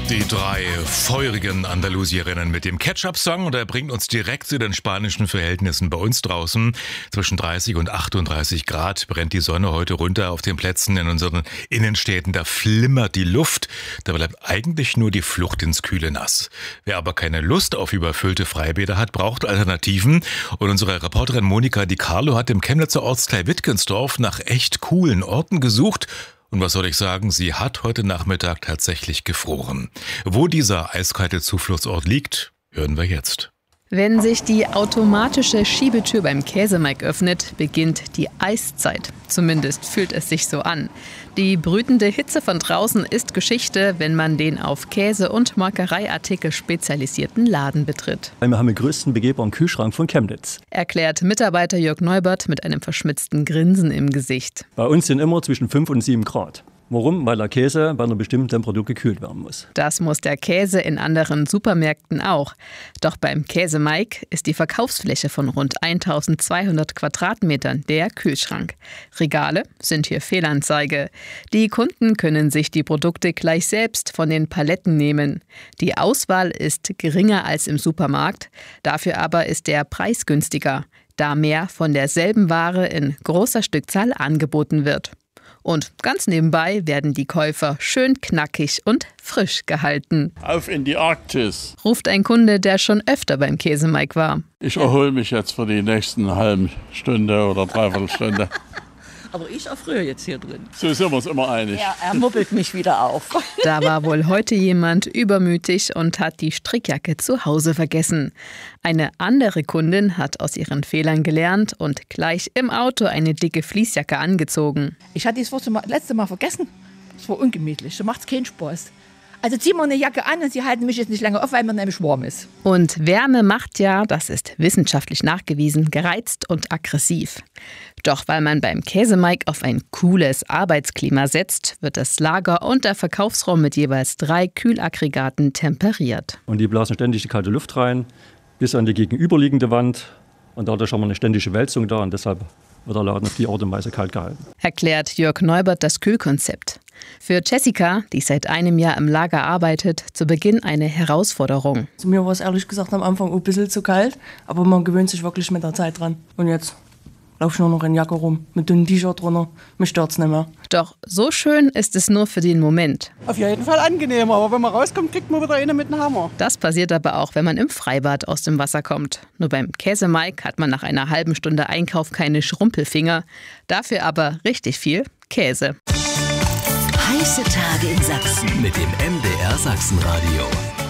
Die drei feurigen Andalusierinnen mit dem Ketchup-Song, und er bringt uns direkt zu den spanischen Verhältnissen bei uns draußen. Zwischen 30 und 38 Grad brennt die Sonne heute runter auf den Plätzen in unseren Innenstädten. Da flimmert die Luft, da bleibt eigentlich nur die Flucht ins kühle Nass. Wer aber keine Lust auf überfüllte Freibäder hat, braucht Alternativen. Und unsere Reporterin Monika Di Carlo hat im Chemnitzer Ortsteil Wittgensdorf nach echt coolen Orten gesucht. Und was soll ich sagen, sie hat heute Nachmittag tatsächlich gefroren. Wo dieser eiskalte Zufluchtsort liegt, hören wir jetzt. Wenn sich die automatische Schiebetür beim Käsemike öffnet, beginnt die Eiszeit. Zumindest fühlt es sich so an. Die brütende Hitze von draußen ist Geschichte, wenn man den auf Käse- und Molkereiartikel spezialisierten Laden betritt. Wir haben den größten begehbaren Kühlschrank von Chemnitz. Erklärt Mitarbeiter Jörg Neubert mit einem verschmitzten Grinsen im Gesicht. Bei uns sind immer zwischen 5 und 7 Grad. Warum? Weil der Käse bei einer bestimmten Temperatur gekühlt werden muss. Das muss der Käse in anderen Supermärkten auch. Doch beim Käsemike ist die Verkaufsfläche von rund 1200 Quadratmetern der Kühlschrank. Regale sind hier Fehlanzeige. Die Kunden können sich die Produkte gleich selbst von den Paletten nehmen. Die Auswahl ist geringer als im Supermarkt. Dafür aber ist der Preis günstiger, da mehr von derselben Ware in großer Stückzahl angeboten wird. Und ganz nebenbei werden die Käufer schön knackig und frisch gehalten. Auf in die Arktis, ruft ein Kunde, der schon öfter beim Käsemike war. Ich erhole mich jetzt für die nächsten halben Stunde oder Dreiviertelstunde. Aber ich erfriere jetzt hier drin. So sind wir uns immer einig. Ja, er muppelt mich wieder auf. Da war wohl heute jemand übermütig und hat die Strickjacke zu Hause vergessen. Eine andere Kundin hat aus ihren Fehlern gelernt und gleich im Auto eine dicke Fließjacke angezogen. Ich hatte das letzte Mal vergessen. Es war ungemütlich, so macht es keinen Spaß. Also ziehen wir eine Jacke an und sie halten mich jetzt nicht lange auf, weil man nämlich warm ist. Und Wärme macht ja, das ist wissenschaftlich nachgewiesen, gereizt und aggressiv. Doch weil man beim Käsemike auf ein cooles Arbeitsklima setzt, wird das Lager und der Verkaufsraum mit jeweils 3 Kühlaggregaten temperiert. Und die blasen ständig die kalte Luft rein, bis an die gegenüberliegende Wand. Und dadurch haben wir eine ständige Wälzung da und deshalb wird der Laden auf die Art und Weise kalt gehalten. Erklärt Jörg Neubert das Kühlkonzept. Für Jessica, die seit einem Jahr im Lager arbeitet, zu Beginn eine Herausforderung. Mir war es ehrlich gesagt am Anfang ein bisschen zu kalt, aber man gewöhnt sich wirklich mit der Zeit dran. Und jetzt laufe ich nur noch in Jacke rum, mit dünnem T-Shirt drunter, mich stört's nicht mehr. Doch so schön ist es nur für den Moment. Auf jeden Fall angenehm, aber wenn man rauskommt, kriegt man wieder eine mit dem Hammer. Das passiert aber auch, wenn man im Freibad aus dem Wasser kommt. Nur beim Käsemike hat man nach einer halben Stunde Einkauf keine Schrumpelfinger, dafür aber richtig viel Käse. Heiße Tage in Sachsen mit dem MDR Sachsenradio.